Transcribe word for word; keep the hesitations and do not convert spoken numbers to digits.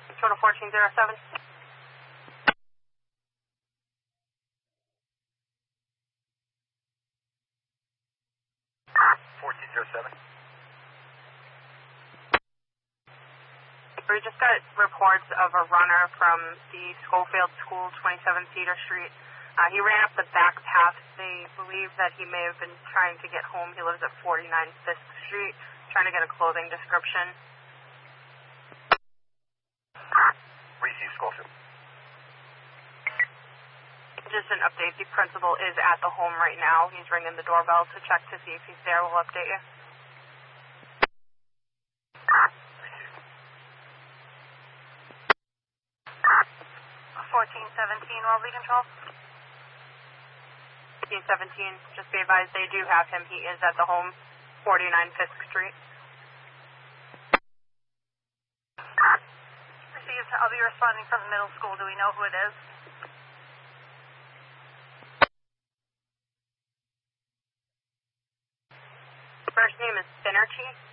Total fourteen zero seven. fourteen zero seven. We just got reports of a runner from the Schofield School, twenty-seven Cedar Street. Uh, he ran up the back path. They believe that he may have been trying to get home. He lives at forty-nine Fisk Street, trying to get a clothing description. Receive Schofield. Just an update. The principal is at the home right now. He's ringing the doorbell to check to see if he's there. We'll update you. fourteen seventeen, Wellesley Control. fourteen seventeen, just be advised they do have him. He is at the home, forty-nine Fisk Street. Received. I'll be responding from the middle school. Do we know who it is? First name is Finerty.